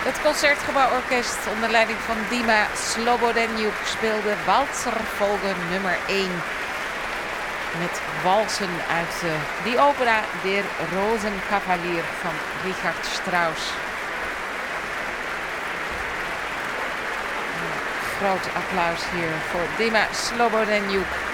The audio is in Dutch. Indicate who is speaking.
Speaker 1: Het Concertgebouworkest onder leiding van Dima Slobodenjuk speelde Walzerfolge nummer 1. Met walsen uit die opera Der Rosenkavalier van Richard Strauss. Groot applaus hier voor Dima Slobodenjuk.